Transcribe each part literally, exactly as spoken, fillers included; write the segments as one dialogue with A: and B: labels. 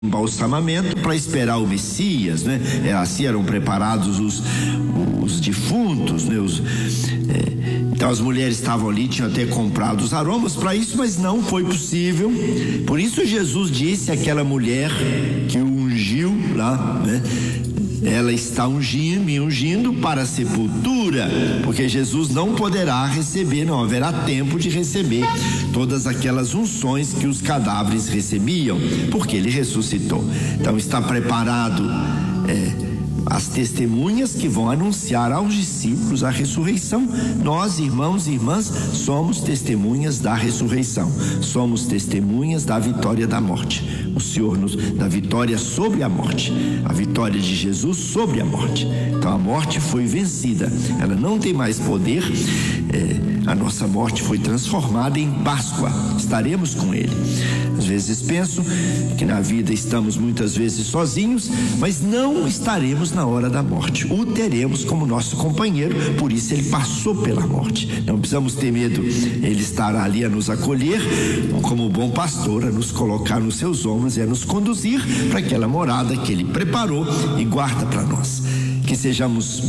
A: embalsamamento para esperar o Messias, né? É, assim eram preparados os, os defuntos, né? Os, é, então as mulheres estavam ali, tinham até comprado os aromas para isso, mas não foi possível. Por isso Jesus disse àquela mulher que o ungiu lá, né? Ela está ungindo, me ungindo para a sepultura, porque Jesus não poderá receber, não haverá tempo de receber todas aquelas unções que os cadáveres recebiam, porque ele ressuscitou. Então está preparado é, as testemunhas que vão anunciar aos discípulos a ressurreição. Nós, irmãos e irmãs, somos testemunhas da ressurreição, somos testemunhas da vitória da morte. O Senhor nos da vitória sobre a morte, a vitória de Jesus sobre a morte. Então a morte foi vencida, ela não tem mais poder. É, a nossa morte foi transformada em Páscoa, estaremos com Ele. Às vezes penso que na vida estamos muitas vezes sozinhos, mas não estaremos na hora da morte. O teremos como nosso companheiro, por isso ele passou pela morte. Não precisamos ter medo, ele estará ali a nos acolher, como bom pastor, a nos colocar nos seus ombros e a nos conduzir para aquela morada que ele preparou e guarda para nós. Que sejamos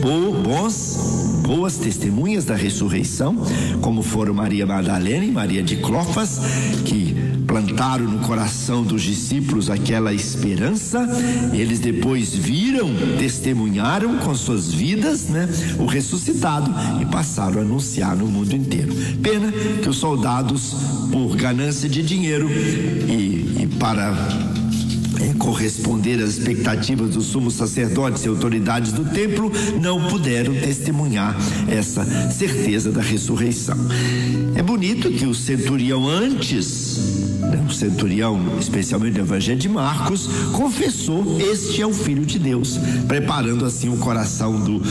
A: bons, boas testemunhas da ressurreição, como foram Maria Madalena e Maria de Cleofas, que plantaram no coração dos discípulos aquela esperança. Eles depois viram, testemunharam com suas vidas, né, o ressuscitado e passaram a anunciar no mundo inteiro. Pena que os soldados, por ganância de dinheiro e, e para É, corresponder às expectativas dos sumos sacerdotes e autoridades do templo, não puderam testemunhar essa certeza da ressurreição. É bonito que o centurião antes, né, o centurião, especialmente no Evangelho de Marcos, confessou: este é o Filho de Deus, preparando assim o coração do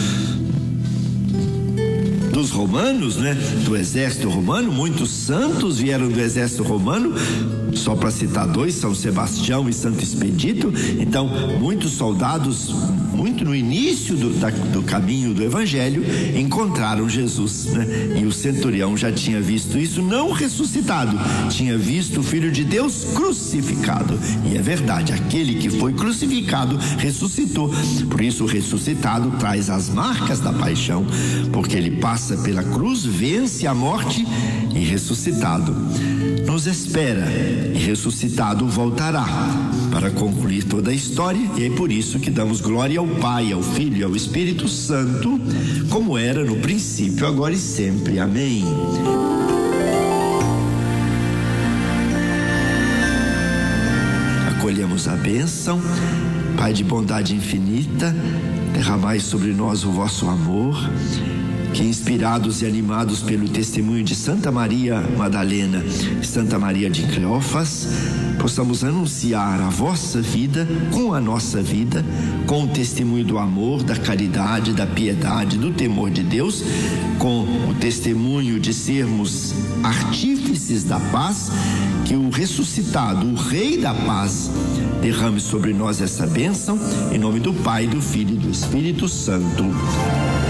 A: dos romanos, né? Do exército romano. Muitos santos vieram do exército romano, só para citar dois, São Sebastião e Santo Expedito. Então, muitos soldados, muito no início do, da, do caminho do Evangelho, encontraram Jesus, né? E o centurião já tinha visto isso, não ressuscitado, tinha visto o Filho de Deus crucificado. E é verdade, aquele que foi crucificado ressuscitou. Por isso o ressuscitado traz as marcas da paixão, porque ele passa pela cruz, vence a morte e ressuscitado nos espera, e ressuscitado voltará para concluir toda a história. E é por isso que damos glória ao Pai, ao Filho e ao Espírito Santo, como era no princípio, agora e sempre. Amém. Acolhemos a bênção. Pai de bondade infinita, derramai sobre nós o vosso amor, que inspirados e animados pelo testemunho de Santa Maria Madalena e Santa Maria de Cleofas, possamos anunciar a vossa vida com a nossa vida, com o testemunho do amor, da caridade, da piedade, do temor de Deus, com o testemunho de sermos artífices da paz. Que o ressuscitado, o Rei da Paz, derrame sobre nós essa bênção, em nome do Pai, do Filho e do Espírito Santo.